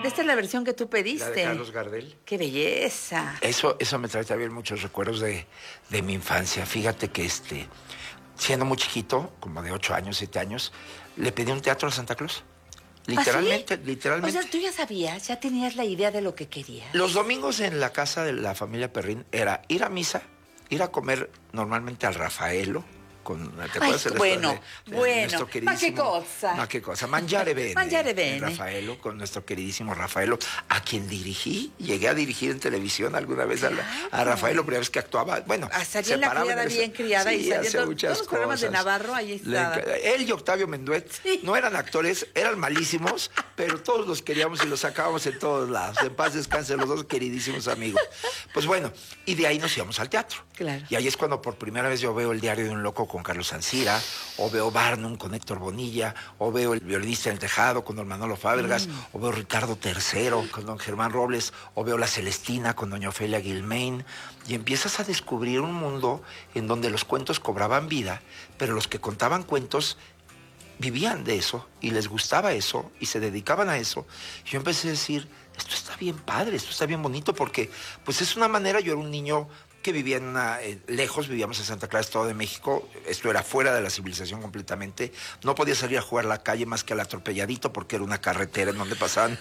Esta es la versión que tú pediste. La de Carlos Gardel. ¡Qué belleza! Eso me trae también muchos recuerdos de mi infancia. Fíjate que siendo muy chiquito, como de 8 años, 7 años, le pedí un teatro a Santa Claus. Literalmente, ¿Ah, sí? literalmente. O sea, tú ya sabías, ya tenías la idea de lo que querías. Los domingos en la casa de la familia Perrín era ir a misa, ir a comer normalmente al Rafaelo, ¿te acuerdas del bueno, nuestro queridísimo? Ma che cosa. Mangiare bene. Mangiare bene. Rafaelo, con nuestro queridísimo Rafaelo, a quien llegué a dirigir en televisión alguna vez a Rafaelo, primera vez que actuaba. Bueno, salía la criada bien criada sí, y salía hacía todos los programas de Navarro, ahí estaba. Él y Octavio Menduet no eran actores, eran malísimos, pero todos los queríamos y los sacábamos en todos lados. En paz descansen los dos queridísimos amigos. Pues bueno, y de ahí nos íbamos al teatro. Claro. Y ahí es cuando por primera vez yo veo El diario de un loco con Carlos Sancira, o veo Barnum con Héctor Bonilla, o veo El violinista en el tejado con don Manolo Fábregas, o veo Ricardo III con don Germán Robles, o veo La Celestina con doña Ofelia Guilmain, y empiezas a descubrir un mundo en donde los cuentos cobraban vida, pero los que contaban cuentos vivían de eso, y les gustaba eso, y se dedicaban a eso. Y yo empecé a decir, esto está bien padre, esto está bien bonito, porque pues es una manera, yo era un niño que vivía lejos, vivíamos en Santa Clara, Estado de México, esto era fuera de la civilización completamente, no podía salir a jugar a la calle más que al atropelladito porque era una carretera en donde pasaban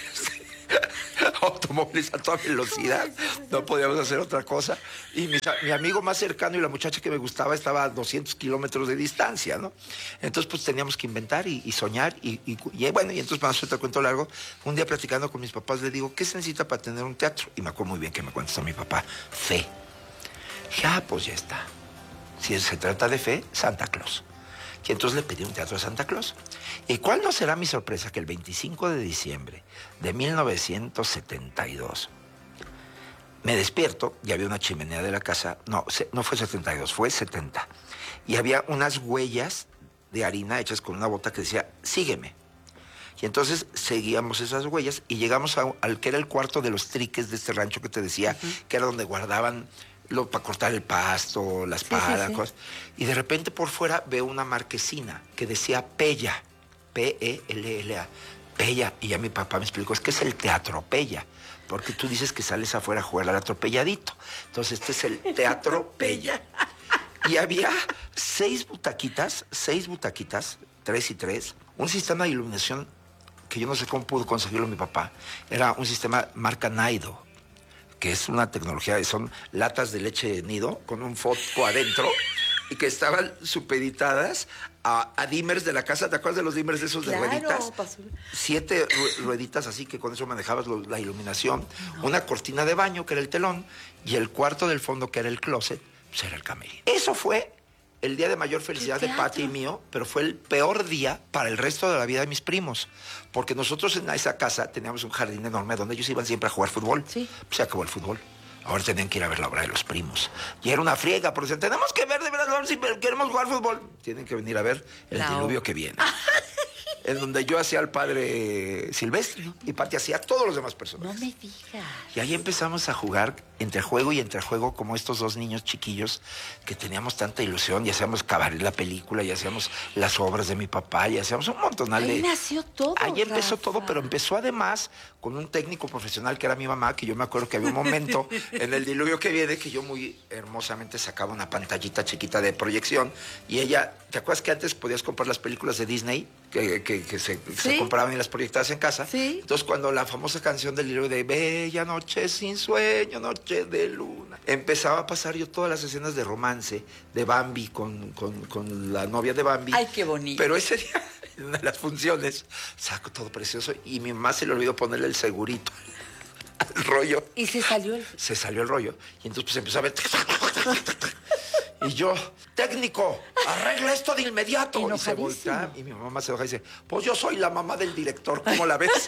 automóviles a toda velocidad, no podíamos hacer otra cosa, y mi amigo más cercano y la muchacha que me gustaba estaba a 200 kilómetros de distancia, ¿no? Entonces pues teníamos que inventar y soñar, y bueno, y entonces para no hacerte cuento largo, un día platicando con mis papás le digo, ¿qué se necesita para tener un teatro? Y me acuerdo muy bien que me contestó mi papá, fe. Dije, pues ya está. Si se trata de fe, Santa Claus. Y entonces le pedí un teatro a Santa Claus. ¿Y cuál no será mi sorpresa? Que el 25 de diciembre de 1972 me despierto y había una chimenea de la casa. No fue 72, fue 70. Y había unas huellas de harina hechas con una bota que decía, sígueme. Y entonces seguíamos esas huellas y llegamos al que era el cuarto de los triques de este rancho que te decía, que era donde guardaban para cortar el pasto, las palas, cosas. Y de repente por fuera veo una marquesina que decía Pella, P-E-L-L-A, Pella. Y ya mi papá me explicó, es que es el Teatro Pella, porque tú dices que sales afuera a jugar al atropelladito. Entonces este es el Teatro Pella. Y había 6 butaquitas, 3 y 3, un sistema de iluminación que yo no sé cómo pudo conseguirlo mi papá. Era un sistema marca Naido, que es una tecnología, son latas de leche de nido con un foco adentro y que estaban supeditadas a dimmers de la casa. ¿Te acuerdas de los dimmers esos de rueditas? 7 rueditas así que con eso manejabas la iluminación. No. Una cortina de baño que era el telón y el cuarto del fondo que era el closet, pues era el camerino. Eso fue el día de mayor felicidad de Pati y mío, pero fue el peor día para el resto de la vida de mis primos. Porque nosotros en esa casa teníamos un jardín enorme donde ellos iban siempre a jugar fútbol. Sí. Se acabó el fútbol. Ahora tenían que ir a ver la obra de los primos. Y era una friega, porque decían, tenemos que ver de verdad si queremos jugar fútbol. Tienen que venir a ver el diluvio que viene. En donde yo hacía al padre Silvestre y Pati hacía a todos los demás personajes. No me digas. Y ahí empezamos a jugar entre juego y entre juego como estos dos niños chiquillos que teníamos tanta ilusión y hacíamos cabaret la película y hacíamos las obras de mi papá y hacíamos un montonal de... Ahí nació todo, Ahí empezó Rafa. todo, pero empezó además con un técnico profesional que era mi mamá, que yo me acuerdo que había un momento en el diluvio que viene que yo muy hermosamente sacaba una pantallita chiquita de proyección y ella, ¿te acuerdas que antes podías comprar las películas de Disney que se compraban y las proyectabas en casa? Sí. Entonces cuando la famosa canción del diluvio de Bella noche sin sueño, noche de luna, empezaba a pasar yo todas las escenas de romance de Bambi con la novia de Bambi. Ay, qué bonito. Pero ese día, en una de las funciones, saco todo precioso y mi mamá se le olvidó ponerle el segurito al rollo. ¿Y se salió el...? Se salió el rollo. Y entonces pues empezó a ver... Y yo, técnico, arregla esto de inmediato. Y se voltea y mi mamá se baja y dice, pues yo soy la mamá del director, ¿cómo la ves? Se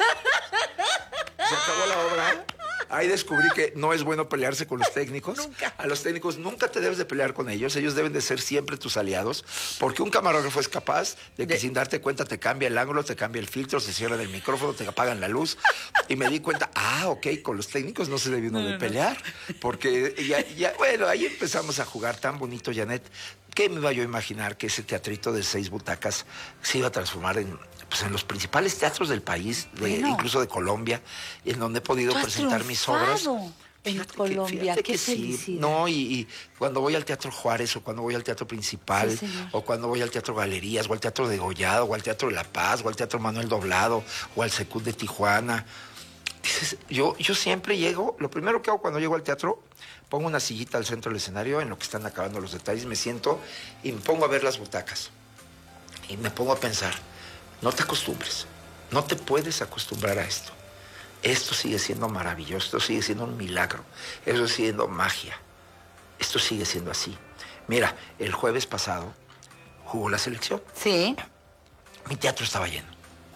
acabó la obra. Ahí descubrí que no es bueno pelearse con los técnicos. Nunca. A los técnicos nunca te debes de pelear con ellos. Ellos deben de ser siempre tus aliados. Porque un camarógrafo es capaz de que sin darte cuenta te cambia el ángulo, te cambia el filtro, se cierra el micrófono, te apagan la luz. Y me di cuenta, ok, con los técnicos no se debe uno de pelear. Porque bueno, ahí empezamos a jugar tan bonito, Janet. ¿Qué me iba yo a imaginar que ese teatrito de 6 butacas se iba a transformar en pues en los principales teatros del país, Bueno. incluso de Colombia, en donde he podido Tú has presentar mis obras. triunfado en Colombia, Fíjate qué que sí. felicidad. No, y cuando voy al Teatro Juárez, o cuando voy al Teatro Principal, Sí, señor. o cuando voy al Teatro Galerías, o al Teatro de Degollado, o al Teatro de La Paz, o al Teatro Manuel Doblado, o al Secut de Tijuana. Dices, yo siempre llego, lo primero que hago cuando llego al teatro, pongo una sillita al centro del escenario, en lo que están acabando los detalles, me siento y me pongo a ver las butacas. Y me pongo a pensar, no te acostumbres, no te puedes acostumbrar a esto. Esto sigue siendo maravilloso, esto sigue siendo un milagro, esto sigue siendo magia, esto sigue siendo así. Mira, el jueves pasado jugó la selección, Sí. mi teatro estaba lleno,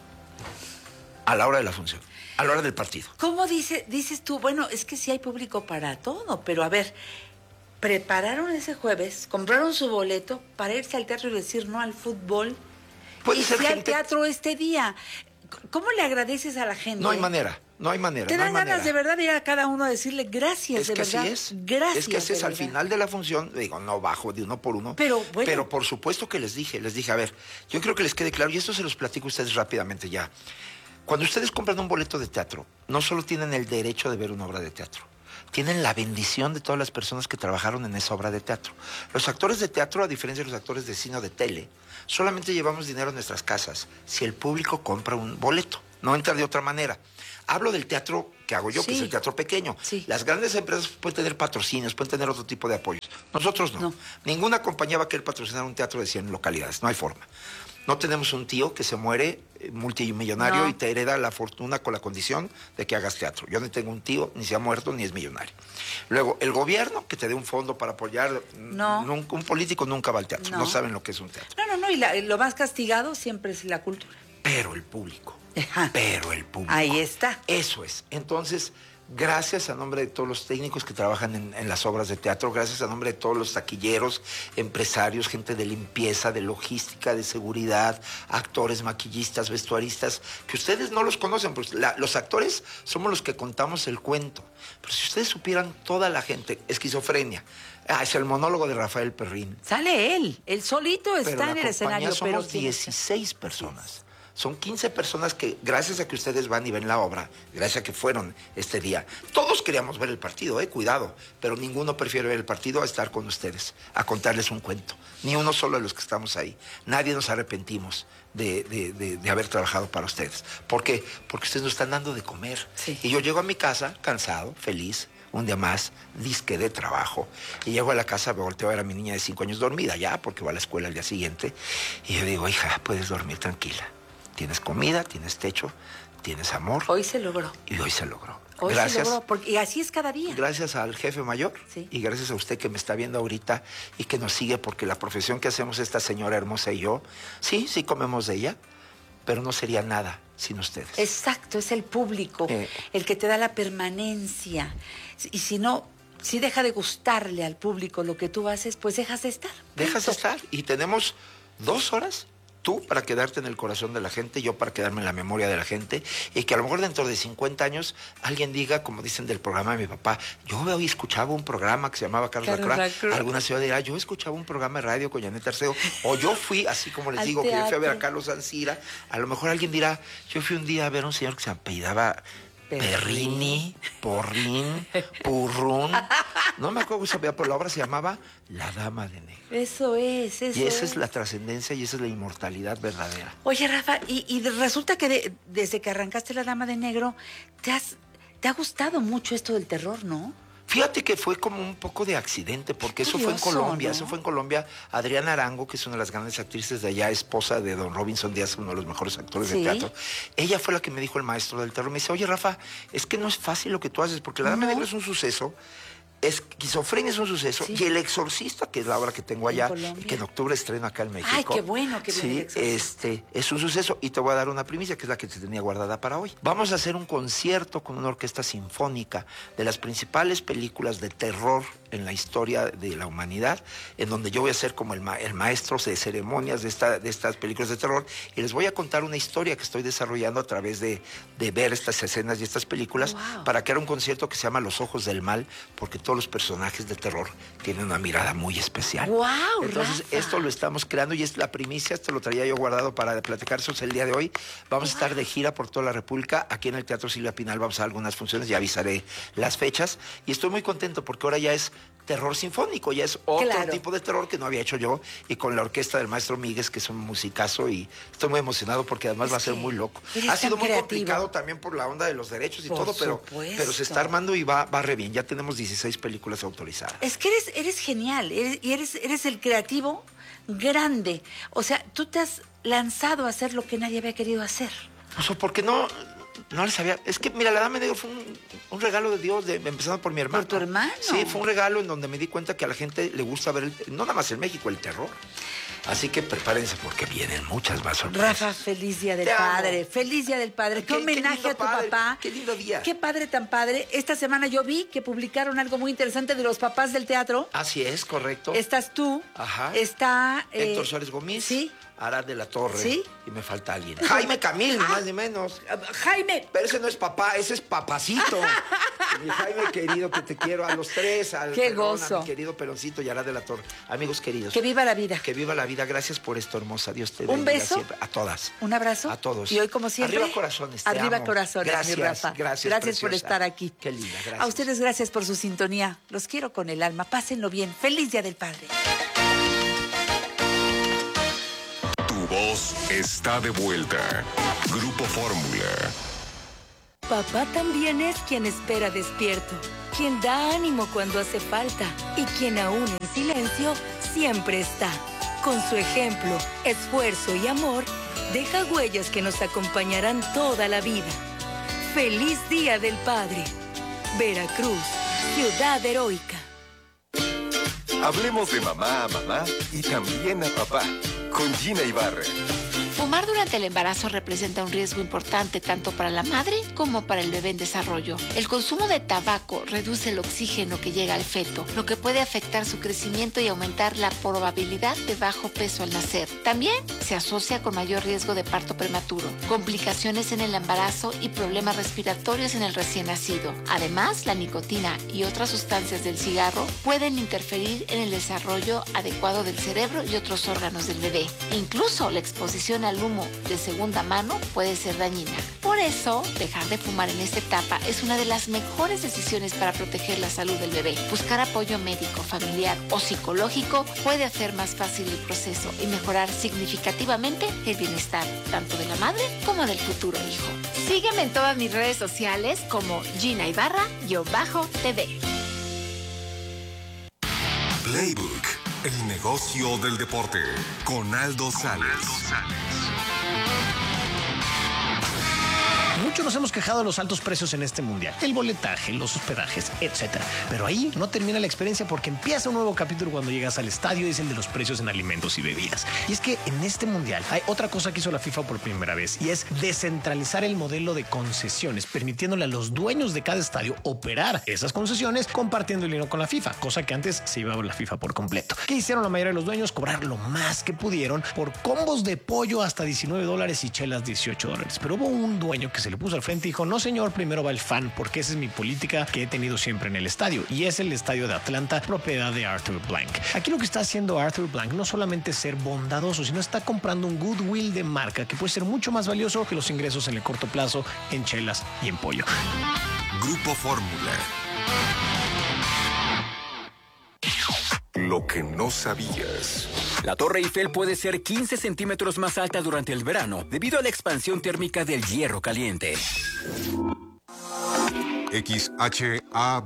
a la hora de la función, a la hora del partido. ¿Cómo dices tú? Bueno, es que sí hay público para todo, pero a ver, prepararon ese jueves, compraron su boleto para irse al teatro y decir no al fútbol. Puede y ser sí al gente- teatro este día. ¿Cómo le agradeces a la gente? No hay manera, no hay manera. Te no dan hay ganas manera. de verdad de ir a cada uno a decirle gracias, Es de que verdad. así es. Gracias. Es que así de es. Al verdad. final de la función, digo, no bajo de uno por uno. Pero, bueno. Pero por supuesto que les dije, a ver, yo creo que les quede claro, y esto se los platico a ustedes rápidamente ya. Cuando ustedes compran un boleto de teatro, no solo tienen el derecho de ver una obra de teatro, tienen la bendición de todas las personas que trabajaron en esa obra de teatro. Los actores de teatro, a diferencia de los actores de cine o de tele, solamente llevamos dinero a nuestras casas si el público compra un boleto. No entra de otra manera. Hablo del teatro que hago yo, que Sí. es el teatro pequeño. Sí. Las grandes empresas pueden tener patrocinios, pueden tener otro tipo de apoyos. Nosotros no. No. Ninguna compañía va a querer patrocinar un teatro de 100 localidades. No hay forma. No tenemos un tío que se muere multimillonario No. y te hereda la fortuna con la condición de que hagas teatro. Yo no tengo un tío, ni se ha muerto, ni es millonario. Luego, el gobierno que te dé un fondo para apoyar, No. un político nunca va al teatro. No. No saben lo que es un teatro. No, y lo más castigado siempre es la cultura. Pero el público. Ajá. Pero el público. Ahí está. Eso es. Entonces, gracias a nombre de todos los técnicos que trabajan en las obras de teatro, gracias a nombre de todos los taquilleros, empresarios, gente de limpieza, de logística, de seguridad, actores, maquillistas, vestuaristas, que ustedes no los conocen, pues los actores somos los que contamos el cuento. Pero si ustedes supieran toda la gente, esquizofrenia, es el monólogo de Rafael Perrín. Sale él solito Pero está la en el escenario. compañía Pero somos 16 personas. Son 15 personas que, gracias a que ustedes van y ven la obra, gracias a que fueron este día, todos queríamos ver el partido, cuidado, pero ninguno prefiere ver el partido a estar con ustedes, a contarles un cuento. Ni uno solo de los que estamos ahí. Nadie nos arrepentimos de haber trabajado para ustedes. ¿Por qué? Porque ustedes nos están dando de comer. Sí. Y yo llego a mi casa cansado, feliz, un día más, disque de trabajo. Y llego a la casa, me volteo a ver a mi niña de 5 años dormida ya, porque va a la escuela al día siguiente. Y yo digo, hija, puedes dormir tranquila. Tienes comida, tienes techo, tienes amor. Hoy se logró. Y hoy se logró. Hoy Gracias. se logró. Y así es cada día. Gracias al jefe mayor Sí. y gracias a usted que me está viendo ahorita y que nos sigue, porque la profesión que hacemos esta señora hermosa y yo, sí comemos de ella, pero no sería nada sin ustedes. Exacto, es el público el que te da la permanencia. Y si no, si deja de gustarle al público lo que tú haces, pues dejas de estar. Dejas de Punto. estar y tenemos 2 horas. Tú para quedarte en el corazón de la gente, yo para quedarme en la memoria de la gente, y que a lo mejor dentro de 50 años alguien diga, como dicen del programa de mi papá, yo hoy escuchaba un programa que se llamaba Carlos Lacroix. Alguna ciudad dirá, yo escuchaba un programa de radio con Janet Arceo, o yo fui, así como les Al digo, que yo fui a ver a teatro. Carlos Ancira. A lo mejor alguien dirá, yo fui un día a ver a un señor que se apellidaba Perrini, Porrín, Purrún. No me acuerdo cómo se llamaba, pero la obra se llamaba La Dama de Negro. Eso es, eso Y esa es la trascendencia y esa es la inmortalidad verdadera. Oye, Rafa, y resulta que desde que arrancaste La Dama de Negro, te ha gustado mucho esto del terror, ¿no? Fíjate que fue como un poco de accidente, porque eso fue en Curioso, Colombia, ¿no? eso fue en Colombia. Adriana Arango, que es una de las grandes actrices de allá, esposa de don Robinson Díaz, uno de los mejores actores Sí. de teatro, ella fue la que me dijo el maestro del terror. Me dice, oye, Rafa, es que no es fácil lo que tú haces, porque La Dama No. Negra es un suceso, Esquizofrenia es un suceso, Sí. y El Exorcista, que es la obra que tengo En allá, Colombia. y que en octubre estreno acá en México. Ay, qué bueno que viene Sí, El Exorcista. es un suceso, y te voy a dar una primicia, que es la que te tenía guardada para hoy. Vamos a hacer un concierto con una orquesta sinfónica de las principales películas de terror en la historia de la humanidad, en donde yo voy a ser como el maestro de ceremonias de estas películas de terror, y les voy a contar una historia que estoy desarrollando a través de ver estas escenas y estas películas, para crear un concierto que se llama Los Ojos del Mal, porque todos los personajes de terror tienen una mirada muy especial. Entonces, esto lo estamos creando y es la primicia, esto lo traía yo guardado para platicarles el día de hoy. Vamos a estar de gira por toda la República, aquí en el Teatro Silvia Pinal vamos a dar algunas funciones, ya avisaré las fechas, y estoy muy contento porque ahora ya es terror sinfónico, ya es otro tipo de terror que no había hecho yo, y con la orquesta del maestro Míguez, que es un musicazo, y estoy muy emocionado porque además va a ser muy loco. Ha sido muy complicado también por la onda de los derechos y todo, pero se está armando y va re bien. Ya tenemos 16 películas autorizadas. Es que eres genial, eres el creativo grande. O sea, tú te has lanzado a hacer lo que nadie había querido hacer. Pues, porque no le sabía. Es que, mira, La Dama de Negro fue un regalo de Dios, empezando por mi hermano. ¿Por tu hermano? Sí, fue un regalo en donde me di cuenta que a la gente le gusta ver, no nada más en México, el terror. Así que prepárense porque vienen muchas más sorpresas. Rafa, feliz Día del Padre. Feliz Día del Padre. Qué homenaje a tu papá. Qué lindo día. Qué padre tan padre. Esta semana yo vi que publicaron algo muy interesante de los papás del teatro. Así es, correcto. Estás tú. Ajá. Está... Héctor Suárez Gómez. Sí. Arad de la Torre. ¿Sí? Y me falta alguien. Jaime Camil, ni más ni menos. Jaime. Pero ese no es papá, ese es papacito. Mi Jaime querido, que te quiero a los tres. Qué gozo. A mi querido Peloncito y Arad de la Torre. Amigos queridos. Que viva la vida. Que viva la vida. Gracias por esto, hermosa. Dios te bendiga. ¿Un beso? Siempre. A todas. ¿Un abrazo? A todos. Y hoy, como siempre... Arriba corazones, te Arriba amo. corazones, gracias, mi Rafa. Gracias por estar aquí. Qué linda, gracias. A ustedes gracias por su sintonía. Los quiero con el alma. Pásenlo bien. Feliz Día del Padre. Tu voz está de vuelta. Grupo Fórmula. Papá también es quien espera despierto, quien da ánimo cuando hace falta y quien aún en silencio siempre está. Con su ejemplo, esfuerzo y amor, deja huellas que nos acompañarán toda la vida. ¡Feliz Día del Padre! Veracruz, ciudad heroica. Hablemos de mamá a mamá y también a papá, con Gina Ibarra. Fumar durante el embarazo representa un riesgo importante tanto para la madre como para el bebé en desarrollo. El consumo de tabaco reduce el oxígeno que llega al feto, lo que puede afectar su crecimiento y aumentar la probabilidad de bajo peso al nacer. También se asocia con mayor riesgo de parto prematuro, complicaciones en el embarazo y problemas respiratorios en el recién nacido. Además, la nicotina y otras sustancias del cigarro pueden interferir en el desarrollo adecuado del cerebro y otros órganos del bebé. Incluso la exposición al humo de segunda mano puede ser dañina. Por eso, dejar de fumar en esta etapa es una de las mejores decisiones para proteger la salud del bebé. Buscar apoyo médico, familiar o psicológico puede hacer más fácil el proceso y mejorar significativamente el bienestar tanto de la madre como del futuro hijo. Sígueme en todas mis redes sociales como Gina Ibarra-TV. Playbook, el negocio del deporte, con Aldo Sales. Muchos nos hemos quejado de los altos precios en este mundial, el boletaje, los hospedajes, etcétera. Pero ahí no termina la experiencia porque empieza un nuevo capítulo cuando llegas al estadio y es el de los precios en alimentos y bebidas. Y es que en este mundial hay otra cosa que hizo la FIFA por primera vez y es descentralizar el modelo de concesiones, permitiéndole a los dueños de cada estadio operar esas concesiones compartiendo el dinero con la FIFA, cosa que antes se llevaba la FIFA por completo. ¿Qué hicieron la mayoría de los dueños? Cobrar lo más que pudieron por combos de pollo hasta $19 y chelas $18. Pero hubo un dueño que se le puso al frente y dijo: no señor, primero va el fan, porque esa es mi política que he tenido siempre en el estadio, y es el estadio de Atlanta, propiedad de Arthur Blank. Aquí lo que está haciendo Arthur Blank no solamente es ser bondadoso, sino está comprando un goodwill de marca que puede ser mucho más valioso que los ingresos en el corto plazo en chelas y en pollo. Grupo Fórmula. Lo que no sabías. La Torre Eiffel puede ser 15 centímetros más alta durante el verano debido a la expansión térmica del hierro caliente. XHABR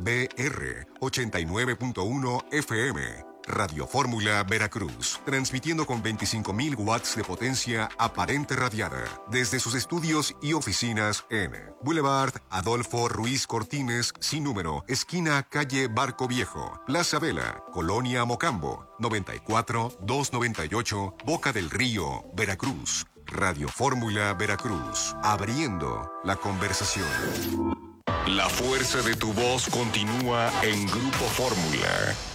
89.1 FM. Radio Fórmula Veracruz, transmitiendo con 25.000 watts de potencia aparente radiada desde sus estudios y oficinas en Boulevard Adolfo Ruiz Cortines, sin número, esquina calle Barco Viejo, Plaza Vela, Colonia Mocambo, 94-298, Boca del Río, Veracruz. Radio Fórmula Veracruz, abriendo la conversación. La fuerza de tu voz continúa en Grupo Fórmula.